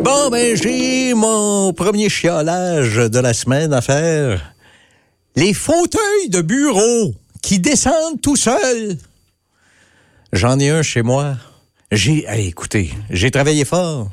Bon, ben, j'ai mon premier chiolage de la semaine à faire. Les fauteuils de bureau qui descendent tout seuls. J'en ai un chez moi. Écoutez, j'ai travaillé fort.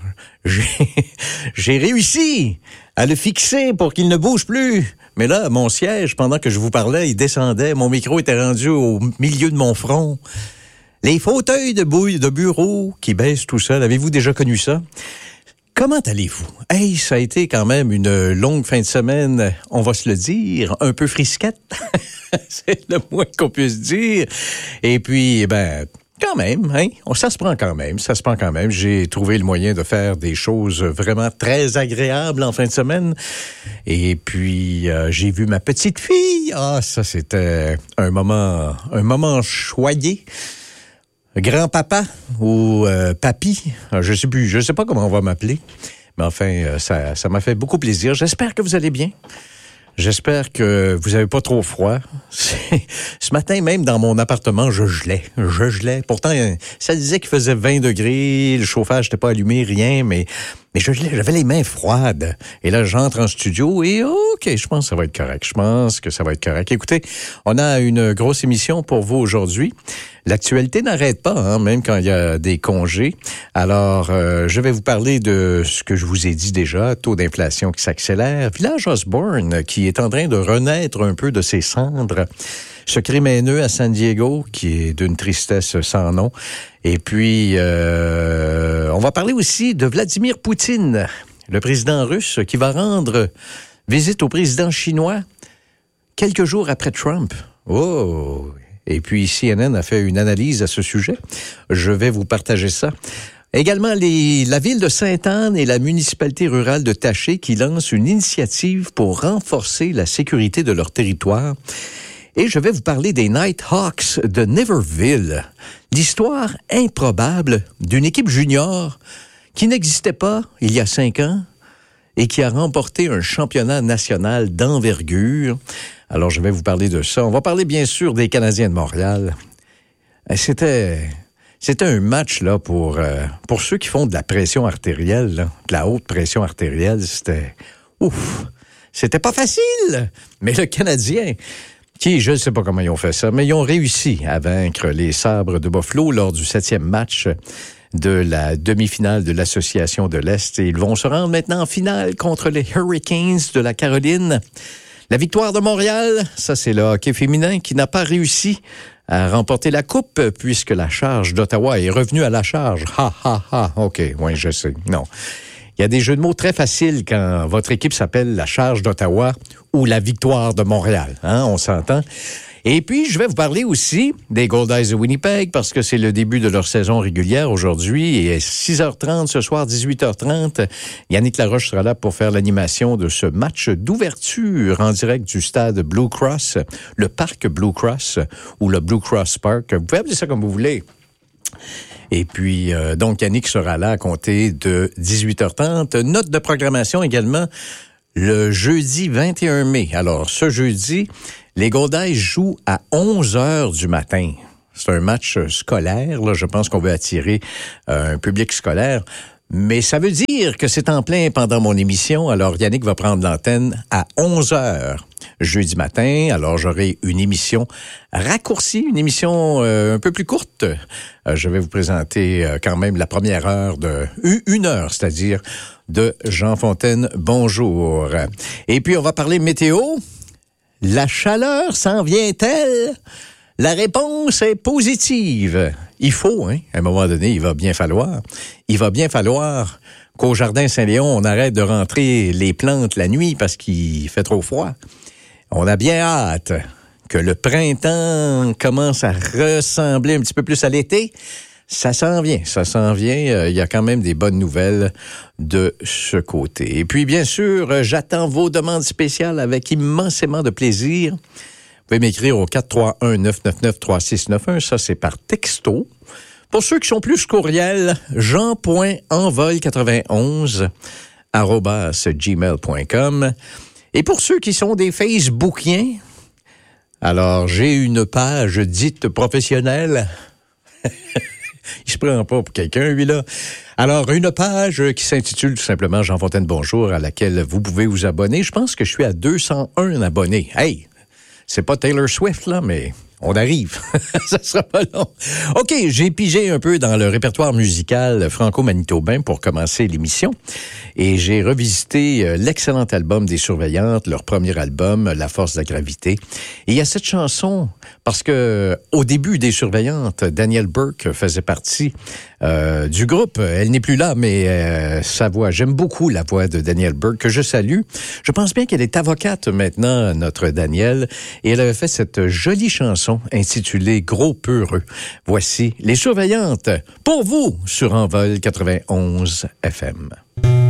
J'ai réussi à le fixer pour qu'il ne bouge plus. Mais là, mon siège, pendant que je vous parlais, il descendait. Mon micro était rendu au milieu de mon front. Les fauteuils de bureau qui baissent tout seuls. Avez-vous déjà connu ça? Comment allez-vous? Hey, ça a été quand même une longue fin de semaine, on va se le dire, un peu frisquette. C'est le moins qu'on puisse dire. Et puis, quand même, hein? Ça se prend quand même. J'ai trouvé le moyen de faire des choses vraiment très agréables en fin de semaine. Et puis, j'ai vu ma petite fille. Ah, ça, c'était un moment choyé. Grand-papa ou papy, je sais pas comment on va m'appeler, mais enfin, ça m'a fait beaucoup plaisir. J'espère que vous allez bien. J'espère que vous avez pas trop froid. Ce matin, même dans mon appartement, je gelais. Pourtant, ça disait qu'il faisait 20 degrés, le chauffage n'était pas allumé, rien, mais je gelais, j'avais les mains froides. Et là, j'entre en studio et OK, je pense que ça va être correct. Écoutez, on a une grosse émission pour vous aujourd'hui. L'actualité n'arrête pas, hein, même quand il y a des congés. Alors, je vais vous parler de ce que je vous ai dit déjà, taux d'inflation qui s'accélère, Village Osborne qui est en train de renaître un peu de ses cendres, secret haineux à San Diego qui est d'une tristesse sans nom. Et puis, on va parler aussi de Vladimir Poutine, le président russe qui va rendre visite au président chinois quelques jours après Trump. Oh! Et puis, CNN a fait une analyse à ce sujet. Je vais vous partager ça. Également, la ville de Sainte-Anne et la municipalité rurale de Taché qui lancent une initiative pour renforcer la sécurité de leur territoire. Et je vais vous parler des Nighthawks de Niverville. L'histoire improbable d'une équipe junior qui n'existait pas il y a 5 ans et qui a remporté un championnat national d'envergure. Alors, je vais vous parler de ça. On va parler, bien sûr, des Canadiens de Montréal. C'était un match là pour ceux qui font de la pression artérielle, là, de la haute pression artérielle. C'était pas facile. Mais le Canadien, je ne sais pas comment ils ont fait ça, mais ils ont réussi à vaincre les Sabres de Buffalo lors du 7e match de la demi-finale de l'Association de l'Est. Et ils vont se rendre maintenant en finale contre les Hurricanes de la Caroline. La victoire de Montréal, ça c'est le hockey féminin qui n'a pas réussi à remporter la coupe puisque la charge d'Ottawa est revenue à la charge. OK, oui, je sais. Non. Il y a des jeux de mots très faciles quand votre équipe s'appelle la charge d'Ottawa ou la victoire de Montréal. Hein, on s'entend. Et puis, je vais vous parler aussi des Goldeyes de Winnipeg parce que c'est le début de leur saison régulière aujourd'hui. Et à 6h30 ce soir, 18h30, Yannick Laroche sera là pour faire l'animation de ce match d'ouverture en direct du stade Blue Cross, le parc Blue Cross ou le Blue Cross Park. Vous pouvez appeler ça comme vous voulez. Et puis, donc, Yannick sera là à compter de 18h30. Note de programmation également le jeudi 21 mai. Alors, ce jeudi, les Goldeyes jouent à 11h du matin. C'est un match scolaire. Là, je pense qu'on veut attirer un public scolaire. Mais ça veut dire que c'est en plein pendant mon émission. Alors, Yannick va prendre l'antenne à 11h jeudi matin. Alors, j'aurai une émission raccourcie, une émission un peu plus courte. Je vais vous présenter quand même la première heure de 1 heure, c'est-à-dire de Jean Fontaine. Bonjour. Et puis, on va parler météo. La chaleur s'en vient-elle? La réponse est positive. Il faut, à un moment donné, il va bien falloir qu'au Jardin Saint-Léon, on arrête de rentrer les plantes la nuit parce qu'il fait trop froid. On a bien hâte que le printemps commence à ressembler un petit peu plus à l'été. Ça s'en vient. Il y a quand même des bonnes nouvelles de ce côté. Et puis, bien sûr, j'attends vos demandes spéciales avec immensément de plaisir. Vous pouvez m'écrire au 431-999-3691. Ça, c'est par texto. Pour ceux qui sont plus courriels, jean.envol91@gmail.com. Et pour ceux qui sont des Facebookiens, alors, j'ai une page dite professionnelle. Il se prend pas pour quelqu'un, lui-là. Alors, une page qui s'intitule tout simplement Jean Fontaine Bonjour, à laquelle vous pouvez vous abonner. Je pense que je suis à 201 abonnés. Hey, c'est pas Taylor Swift, là, mais on arrive. Ça sera pas long. OK, j'ai pigé un peu dans le répertoire musical franco-manitobain pour commencer l'émission. Et j'ai revisité l'excellent album des Surveillantes, leur premier album, La Force de la Gravité. Et il y a cette chanson, parce que au début des Surveillantes, Danielle Burke faisait partie du groupe. Elle n'est plus là, mais sa voix, j'aime beaucoup la voix de Danielle Burke, que je salue. Je pense bien qu'elle est avocate maintenant, notre Danielle, et elle avait fait cette jolie chanson intitulée Gros Peureux. Voici Les Surveillantes, pour vous, sur Envol 91 FM.